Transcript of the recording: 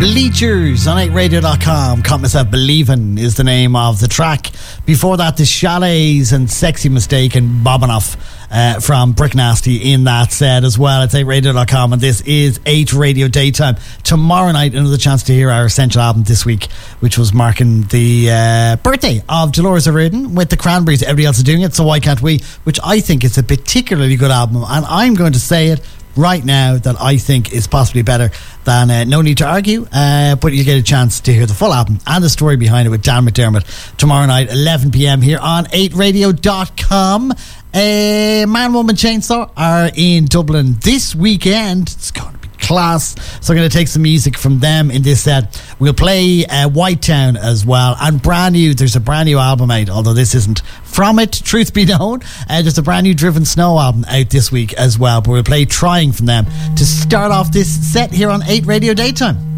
Bleachers on 8radio.com. Caught Myself Believin' is the name of the track. Before that, the Chalets and Sexy Mistake and Bobbin' Off from Brick Nasty in that set as well. It's 8radio.com, and this is 8 Radio Daytime. Tomorrow night, another chance to hear our Essential album this week, which was marking the birthday of Dolores O'Riordan with the Cranberries. Everybody else is doing it, so why can't we? Which I think is a particularly good album, and I'm going to say it right now that I think is possibly better than No Need to Argue, but you get a chance to hear the full album and the story behind it with Dan McDermott tomorrow night 11pm here on 8radio.com. Man Woman Chainsaw are in Dublin this weekend. It's going to be class, so I'm going to take some music from them in this set. We'll play White Town as well, and brand new, there's a brand new album out, although this isn't from it, truth be known. There's a brand new Driven Snow album out this week as well, but we'll play Trying from them to start off this set here on 8 Radio Daytime.